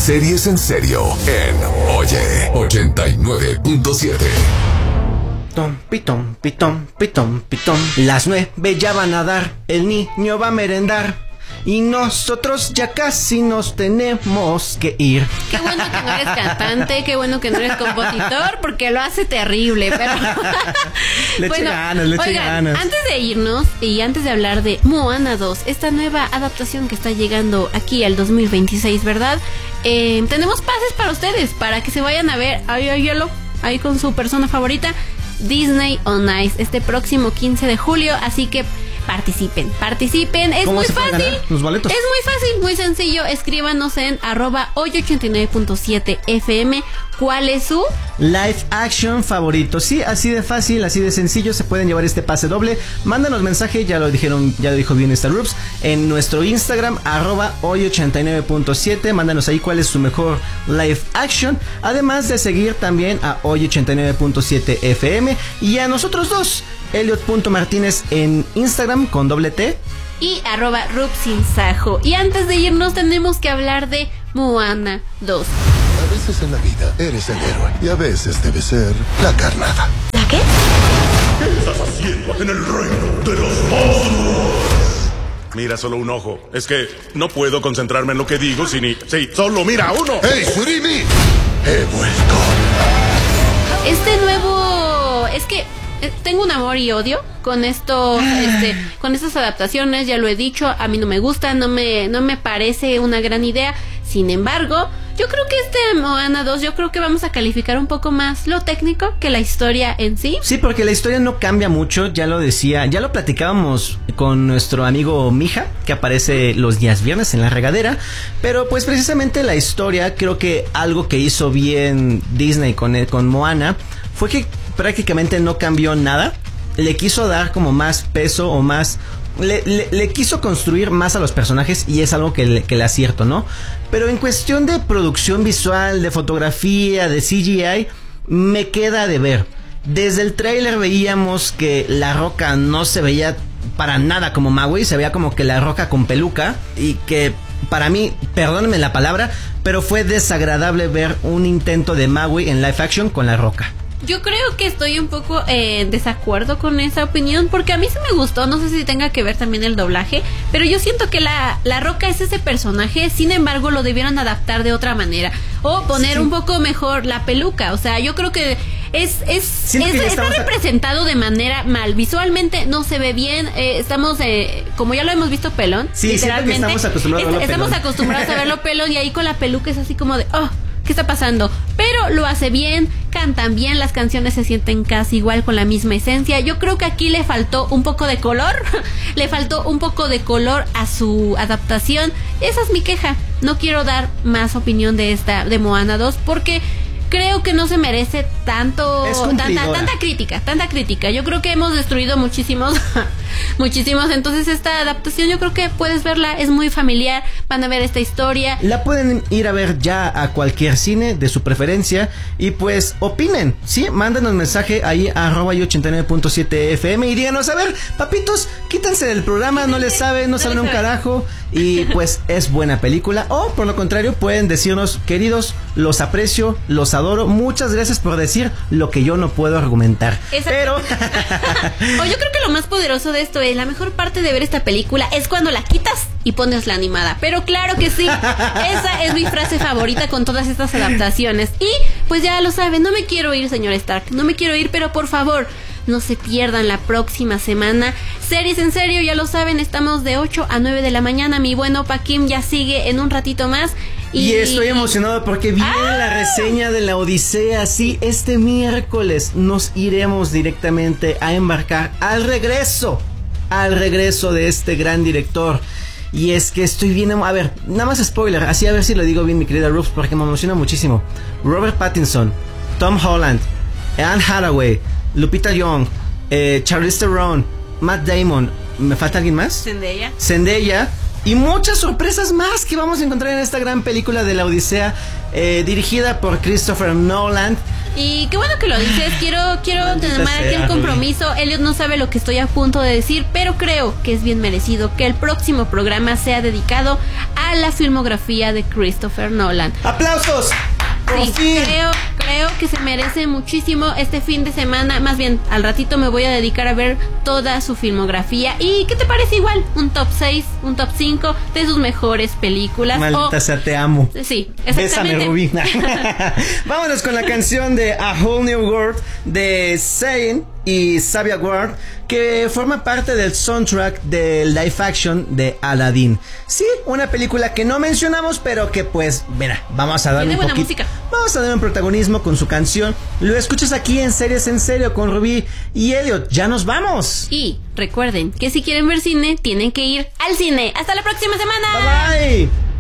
Series en serio en Oye 89.7. Pitón, pitón, pitón, pitón. Las 9 ya van a dar, el niño va a merendar y nosotros ya casi nos tenemos que ir. Qué bueno que no eres cantante, qué bueno que no eres compositor, porque lo hace terrible, pero... Le eché ganas. Antes de irnos y antes de hablar de Moana 2, esta nueva adaptación que está llegando aquí al 2026, ¿verdad? Tenemos pases para ustedes, para que se vayan a ver ahí con su persona favorita, Disney on Ice, este próximo 15 de julio, así que participen, es muy fácil, los boletos. Es muy fácil, muy sencillo, escríbanos en @hoy89.7 FM cuál es su live action favorito. Sí, así de fácil, así de sencillo, se pueden llevar este pase doble. Mándanos mensaje, ya lo dijo bien Star Groups, en nuestro Instagram @hoy89.7. Mándanos ahí cuál es su mejor live action, además de seguir también a hoy89.7 FM y a nosotros dos, Eliot.Martínez en Instagram con ~T y @rupsinsajo. Y antes de irnos tenemos que hablar de Moana 2. A veces en la vida eres el héroe y a veces debe ser la carnada. ¿La qué? ¿Qué estás haciendo en el reino de los monstruos? Mira, solo un ojo. Es que no puedo concentrarme en lo que digo Sí, solo mira uno. ¡Hey, Surimi! He vuelto. Este nuevo... Es que tengo un amor y odio con esto, con estas adaptaciones, ya lo he dicho, a mí no me gusta, no me parece una gran idea. Sin embargo, yo creo que Moana 2, yo creo que vamos a calificar un poco más lo técnico que la historia en sí. Sí, porque la historia no cambia mucho, ya lo platicábamos con nuestro amigo Mija, que aparece los días viernes en La Regadera, pero pues precisamente la historia, creo que algo que hizo bien Disney con Moana fue que prácticamente no cambió nada. Le quiso dar como más peso o más... Le quiso construir más a los personajes y es algo que le acierto, ¿no? Pero en cuestión de producción visual, de fotografía, de CGI, me queda de ver. Desde el tráiler veíamos que La Roca no se veía para nada como Maui, se veía como que La Roca con peluca y que... Para mí, perdónenme la palabra, pero fue desagradable ver un intento de Maui en live action con La Roca. Yo creo que estoy un poco en desacuerdo con esa opinión, porque a mí sí me gustó, no sé si tenga que ver también el doblaje, pero yo siento que la Roca es ese personaje, sin embargo lo debieron adaptar de otra manera, o poner un poco mejor la peluca, o sea, yo creo que está representado de manera mal, visualmente no se ve bien, estamos, como ya lo hemos visto pelón, literalmente, estamos acostumbrados a verlo pelón y ahí con la peluca es así como de, ¿qué está pasando? Pero lo hace bien, cantan bien, las canciones se sienten casi igual con la misma esencia. Yo creo que aquí le faltó un poco de color, a su adaptación. Esa es mi queja. No quiero dar más opinión de Moana 2 porque creo que no se merece tanta crítica. Yo creo que hemos destruido muchísimos, entonces esta adaptación yo creo que puedes verla, es muy familiar, van a ver esta historia. La pueden ir a ver ya a cualquier cine de su preferencia y pues opinen, ¿sí? Mándenos mensaje ahí a @89.7 FM y díganos, a ver, papitos, quítense del programa, no saben un carajo y pues es buena película, o por lo contrario pueden decirnos, queridos, los aprecio, los adoro, muchas gracias por decir lo que yo no puedo argumentar. Pero yo creo que lo más poderoso de esto es, la mejor parte de ver esta película es cuando la quitas y pones la animada, pero claro que sí, esa es mi frase favorita con todas estas adaptaciones. Y pues ya lo saben, no me quiero ir, señor Stark, pero por favor, no se pierdan la próxima semana Series en Serio, ya lo saben, estamos de 8 a 9 de la mañana. Mi buen Opa Kim ya sigue en un ratito más. Y estoy emocionado porque viene la reseña de la Odisea. Sí, este miércoles nos iremos directamente a embarcar al regreso de este gran director. Y es que estoy bien... A ver, nada más spoiler, así a ver si lo digo bien, mi querida Ruth, porque me emociona muchísimo. Robert Pattinson, Tom Holland, Anne Hathaway, Lupita Nyong'o, Charlize Theron, Matt Damon. ¿Me falta alguien más? Zendaya. y muchas sorpresas más que vamos a encontrar en esta gran película de la Odisea, dirigida por Christopher Nolan. Y qué bueno que lo dices. Quiero tomar aquí el compromiso. Elliot no sabe lo que estoy a punto de decir, pero creo que es bien merecido que el próximo programa sea dedicado a la filmografía de Christopher Nolan. ¡Aplausos! Sí, creo que se merece muchísimo este fin de semana. Más bien, al ratito me voy a dedicar a ver toda su filmografía. ¿Y qué te parece igual? Un top 6, un top 5 de sus mejores películas. Maldita sea, te amo. Sí, exactamente. Bésame, Rubí. Vámonos con la canción de A Whole New World de Zayn y Savia Ward, que forma parte del soundtrack del live action de Aladdin. Sí, una película que no mencionamos, pero que pues, mira, vamos a darle un poquito, música. Vamos a darle un protagonismo con su canción. Lo escuchas aquí en Series en Serio con Rubí y Elliot. Ya nos vamos. Y recuerden que si quieren ver cine, tienen que ir al cine. Hasta la próxima semana. Bye bye.